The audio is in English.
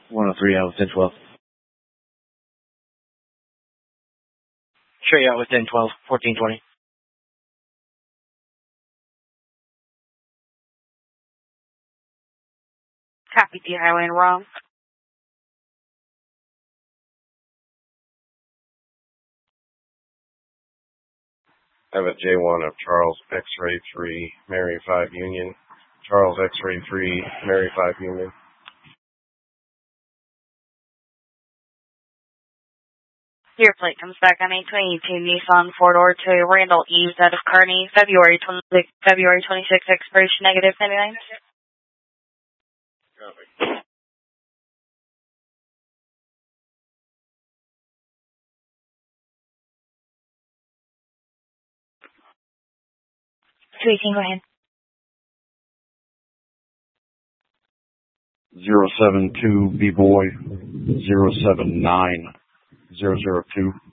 103 out with 1012. Straight out with 1012, 1420. Copy the highway and wrong. I have a J1 of Charles X-Ray 3, Mary 5 Union. Charles X-Ray 3, Mary 5 Union. Your plate comes back on a 2018 Nissan 4-door to Randall Eves out of Kearney, February 26, expiration negative 99. Copy. Go ahead. 072 B-Boy 079002.